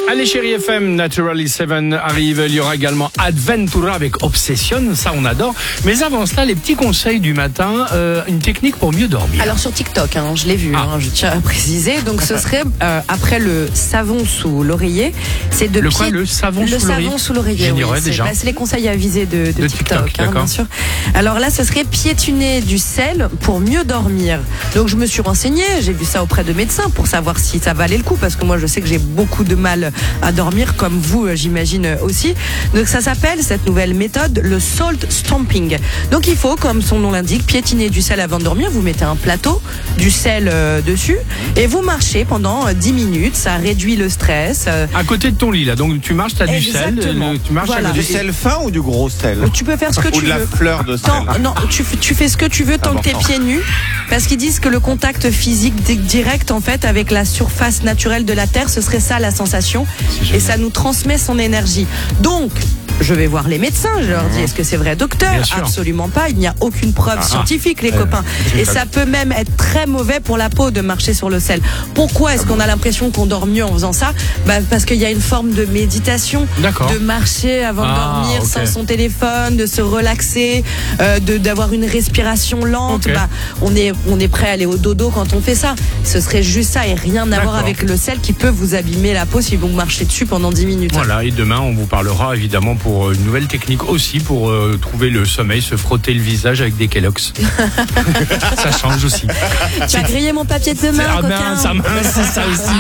Allez, Chérie FM, Naturally 7 arrive. Il y aura également Adventura avec Obsession. Ça, on adore. Mais avant cela, les petits conseils du matin. Une technique pour mieux dormir. Alors sur TikTok, je l'ai vu, je tiens à préciser. Donc ce serait après le savon sous l'oreiller, c'est de le savon sous l'oreiller. J'ignorais déjà. C'est les conseils avisés de TikTok, d'accord. bien sûr. Alors là, ce serait piétiner du sel pour mieux dormir. Donc je me suis renseignée, j'ai vu ça auprès de médecins pour savoir si ça valait le coup, parce que moi je sais que j'ai beaucoup de mal à dormir, comme vous, j'imagine aussi. Donc ça s'appelle, cette nouvelle méthode, le salt stomping. Donc il faut, comme son nom l'indique, piétiner du sel avant de dormir. Vous mettez un plateau, du sel dessus, et vous marchez pendant 10 minutes. Ça réduit le stress. À côté de ton lit, là. Donc tu marches, tu as du sel. Tu marches voilà. Du sel fin ou du gros sel? Tu peux faire ce que tu veux. Ou de la fleur de sel? Non, tu fais ce que tu veux tant que t'es pieds nus, parce qu'ils disent que le contact physique direct, en fait, avec la surface naturelle de la terre, ce serait ça la sensation, et ça nous transmet son énergie. Donc, je vais voir les médecins, je leur dis, est-ce que c'est vrai, docteur? Absolument pas, il n'y a aucune preuve scientifique, les copains. Et ça peut même être très mauvais pour la peau de marcher sur le sel. Pourquoi est-ce qu'on a l'impression qu'on dort mieux en faisant ça? Parce qu'il y a une forme de méditation, de marcher avant de dormir sans son téléphone, de se relaxer, d'avoir une respiration lente. On est prêt à aller au dodo quand on fait ça. Ce serait juste ça et rien à voir avec le sel qui peut vous abîmer la peau si vous marchez dessus pendant 10 minutes. Voilà, et demain on vous parlera évidemment pour une nouvelle technique aussi pour trouver le sommeil, se frotter le visage avec des Kellogg's. Ça change aussi. Tu as grillé mon papier de demain, coquin. Ça mince, c'est ça aussi.